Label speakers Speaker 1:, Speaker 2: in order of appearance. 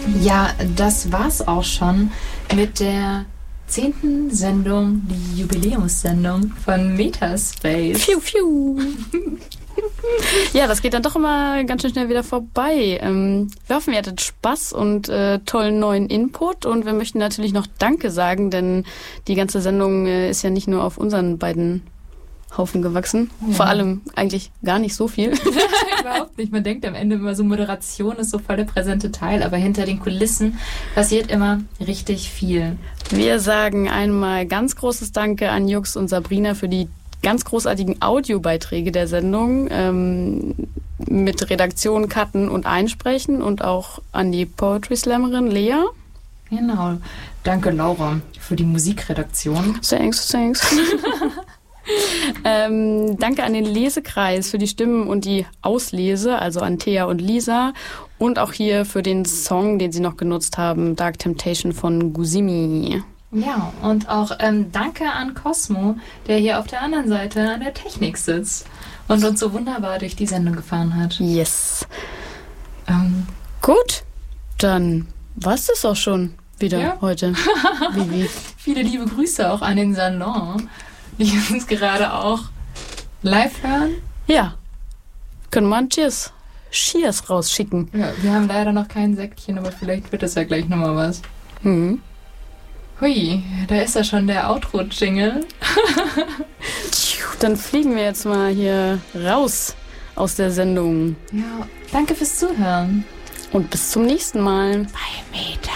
Speaker 1: Ja, das war's auch schon mit der 10. Sendung, die Jubiläumssendung von Metaspace.
Speaker 2: Pfiou, pfiou. Ja, das geht dann doch immer ganz schön schnell wieder vorbei. Wir hoffen, ihr hattet Spaß und tollen neuen Input. Und wir möchten natürlich noch Danke sagen, denn die ganze Sendung ist ja nicht nur auf unseren beiden Haufen gewachsen. Ja. Vor allem eigentlich gar nicht so viel.
Speaker 1: Überhaupt nicht. Man denkt am Ende immer so, Moderation ist so voll der präsente Teil, aber hinter den Kulissen passiert immer richtig viel.
Speaker 2: Wir sagen einmal ganz großes Danke an Jux und Sabrina für die ganz großartigen Audiobeiträge der Sendung mit Redaktion, Cutten und Einsprechen und auch an die Poetry Slammerin Lea.
Speaker 1: Genau. Danke, Laura, für die Musikredaktion.
Speaker 2: Thanks. Danke an den Lesekreis für die Stimmen und die Auslese, also an Thea und Lisa. Und auch hier für den Song, den sie noch genutzt haben, Dark Temptation von Guzimi.
Speaker 1: Ja, und auch danke an Cosmo, der hier auf der anderen Seite an der Technik sitzt und uns so wunderbar durch die Sendung gefahren hat.
Speaker 2: Yes. Gut, dann war's das auch schon wieder heute. Vivi.
Speaker 1: Viele liebe Grüße auch an den Salon, die uns gerade auch live hören.
Speaker 2: Ja, können wir ein Cheers rausschicken.
Speaker 1: Ja, wir haben leider noch kein Säckchen, aber vielleicht wird das ja gleich nochmal was. Hui, da ist ja schon der Outro-Jingle.
Speaker 2: Dann fliegen wir jetzt mal hier raus aus der Sendung.
Speaker 1: Ja, danke fürs Zuhören.
Speaker 2: Und bis zum nächsten Mal.
Speaker 1: Bei Meta.